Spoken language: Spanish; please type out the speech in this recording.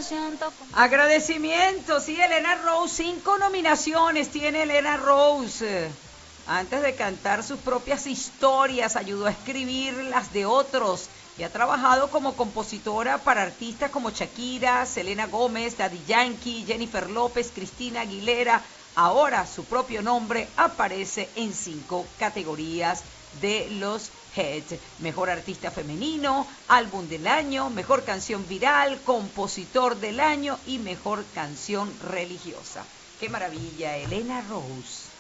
Agradecimiento, sí, Elena Rose, 5 nominaciones tiene Elena Rose. Antes de cantar sus propias historias, ayudó a escribir las de otros y ha trabajado como compositora para artistas como Shakira, Selena Gómez, Daddy Yankee, Jennifer López, Cristina Aguilera. Ahora su propio nombre aparece en 5 categorías de los Hit. Mejor artista femenino, álbum del año, mejor canción viral, compositor del año y mejor canción religiosa. ¡Qué maravilla, Elena Rose!